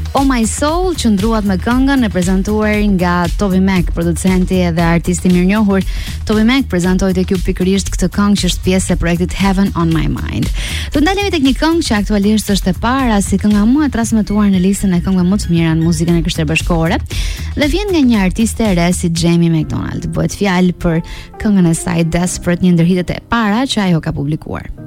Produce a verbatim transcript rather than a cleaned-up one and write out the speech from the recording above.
Oh My Soul qëndruat me këngën e prezantuar nga Toby Mac, producenti edhe artisti mirënjohur. Toby Mac prezantoi tek ju pikërisht këtë këngë që është pjesë e projektit Heaven on My Mind. Do ndalemi tek një këngë që aktualisht është e para si kënga më e transmetuar në listën e këngëve më të mira në muzikën e kështër bashkëkohore dhe vjen nga një artiste e re si Jamie McDonald. Bëhet fjalë për këngën e saj Desperate, një ndër hitet e para që ajo ka publikuar.